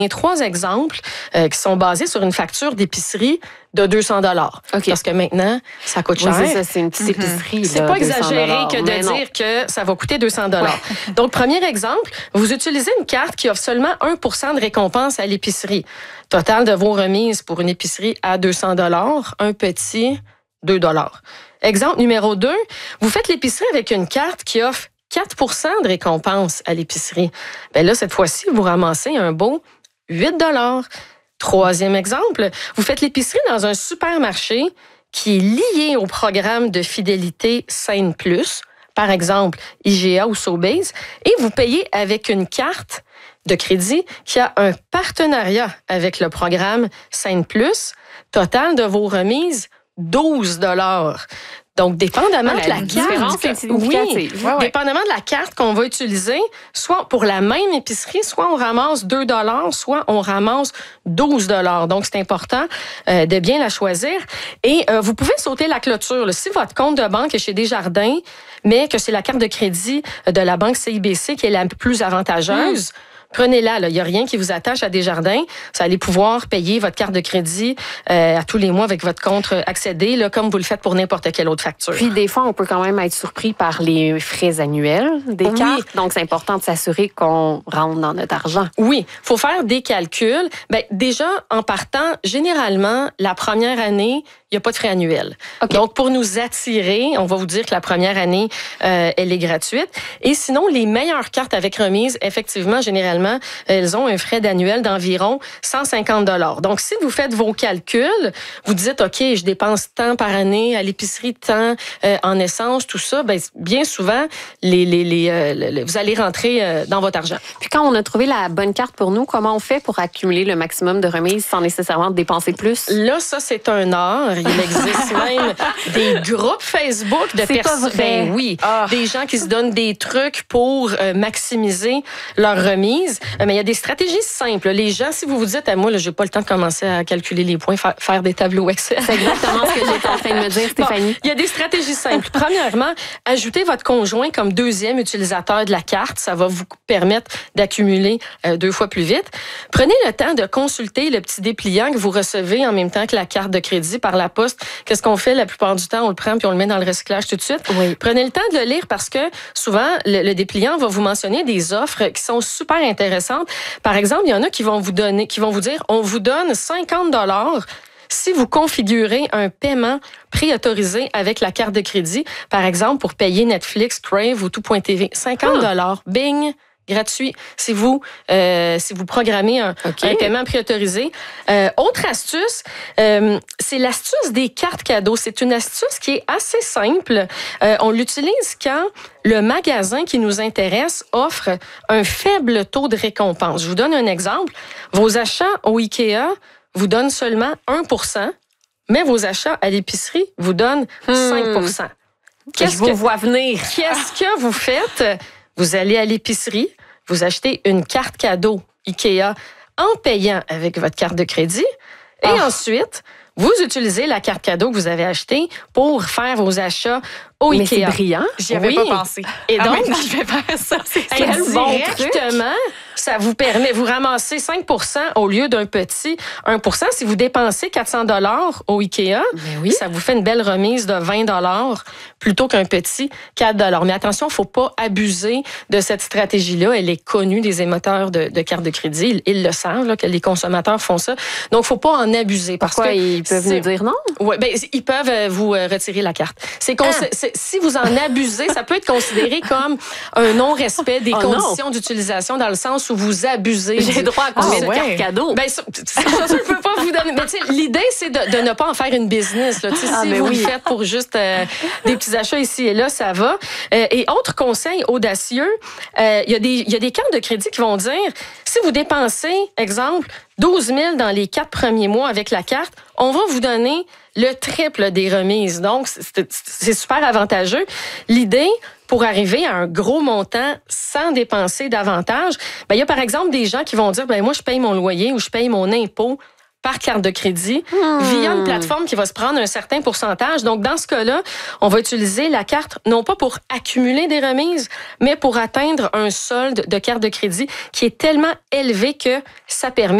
3 exemples qui sont basés sur une facture d'épicerie de 200 $. Okay. Parce que maintenant, ça coûte cher. Oui, c'est ça, c'est une petite épicerie. C'est pas exagéré que de dire que ça va coûter 200 $. Ouais. Donc, premier exemple, vous utilisez une carte qui offre seulement 1% de récompense à l'épicerie. Total de vos remises pour une épicerie à 200 $, un petit, 2 $. Exemple numéro 2, vous faites l'épicerie avec une carte qui offre 4% de récompense à l'épicerie. Bien là, cette fois-ci, vous ramassez un beau 8 $. Troisième exemple, vous faites l'épicerie dans un supermarché qui est lié au programme de fidélité Scène Plus, par exemple IGA ou Sobeys, et vous payez avec une carte de crédit qui a un partenariat avec le programme Scène Plus. Total de vos remises, 12 $. Donc, dépendamment de la carte, dépendamment de la carte qu'on va utiliser, soit pour la même épicerie, soit on ramasse 2 $, soit on ramasse 12 $. Donc, c'est important de bien la choisir. Et vous pouvez sauter la clôture. Là. Si votre compte de banque est chez Desjardins, mais que c'est la carte de crédit de la banque CIBC qui est la plus avantageuse, prenez-la. Il n'y a rien qui vous attache à Desjardins. Vous allez pouvoir payer votre carte de crédit à tous les mois avec votre compte accédé, là, comme vous le faites pour n'importe quelle autre facture. Puis des fois, on peut quand même être surpris par les frais annuels des cartes. Donc, c'est important de s'assurer qu'on rentre dans notre argent. Oui, il faut faire des calculs. Bien, déjà, en partant, généralement, la première année, il n'y a pas de frais annuels. Okay. Donc, pour nous attirer, on va vous dire que la première année, elle est gratuite. Et sinon, les meilleures cartes avec remise, effectivement, généralement, elles ont un frais d'annuel d'environ 150 $. Donc, si vous faites vos calculs, vous dites, OK, je dépense tant par année à l'épicerie, tant en essence, tout ça, bien souvent, vous allez rentrer dans votre argent. Puis quand on a trouvé la bonne carte pour nous, comment on fait pour accumuler le maximum de remises sans nécessairement dépenser plus? Là, ça, c'est un art. Il existe même des groupes Facebook de personnes. Ben oui, des gens qui se donnent des trucs pour maximiser leur remise. Mais il y a des stratégies simples. Les gens, si vous vous dites, moi, j'ai pas le temps de commencer à calculer les points, faire des tableaux Excel. C'est exactement ce que j'étais en train de me dire, Stéphanie. Il y a des stratégies simples. Premièrement, ajoutez votre conjoint comme deuxième utilisateur de la carte. Ça va vous permettre d'accumuler 2 fois plus vite. Prenez le temps de consulter le petit dépliant que vous recevez en même temps que la carte de crédit par la poste. Qu'est-ce qu'on fait la plupart du temps? On le prend puis on le met dans le recyclage tout de suite. Oui. Prenez le temps de le lire parce que souvent, le dépliant va vous mentionner des offres qui sont super intéressantes. Par exemple, il y en a qui vont vous dire, on vous donne 50 $ si vous configurez un paiement préautorisé avec la carte de crédit. Par exemple, pour payer Netflix, Crave ou tout.tv. 50 $. Bing! Gratuit si vous programmez un paiement préautorisé. Autre astuce, c'est l'astuce des cartes cadeaux. C'est une astuce qui est assez simple. On l'utilise quand le magasin qui nous intéresse offre un faible taux de récompense. Je vous donne un exemple. Vos achats au IKEA vous donnent seulement 1%, mais vos achats à l'épicerie vous donnent 5%. Je vous vois venir. Qu'est-ce que vous faites? Vous allez à l'épicerie, vous achetez une carte cadeau IKEA en payant avec votre carte de crédit et ensuite, vous utilisez la carte cadeau que vous avez achetée pour faire vos achats au IKEA. C'est brillant. J'y avais pas pensé. Et donc, je vais faire ça. C'est quel bon directement, ça vous permet, vous ramassez 5% au lieu d'un petit 1%. Si vous dépensez 400 $ au IKEA, ça vous fait une belle remise de 20 $ plutôt qu'un petit 4 $. Mais attention, il ne faut pas abuser de cette stratégie-là. Elle est connue des émetteurs de cartes de crédit. Ils le savent, là, que les consommateurs font ça. Donc, il ne faut pas en abuser. Pourquoi ils peuvent nous dire non? Oui, ils peuvent vous retirer la carte. Si vous en abusez, ça peut être considéré comme un non-respect des conditions d'utilisation dans le sens où vous abusez. J'ai droit à combien de cartes cadeaux? Ça, je ne peux pas vous donner. Mais l'idée, c'est de ne pas en faire une business. Là. Si vous le faites pour juste des petits achats ici et là, ça va. Et autre conseil audacieux, il y a des cartes de crédit qui vont dire, si vous dépensez, exemple, 12 000 dans les 4 premiers mois avec la carte, on va vous donner le triple des remises. Donc, c'est super avantageux. L'idée, pour arriver à un gros montant sans dépenser davantage, il y a par exemple des gens qui vont dire, moi, je paye mon loyer ou je paye mon impôt par carte de crédit via une plateforme qui va se prendre un certain pourcentage. Donc, dans ce cas-là, on va utiliser la carte non pas pour accumuler des remises, mais pour atteindre un solde de carte de crédit qui est tellement élevé que ça permet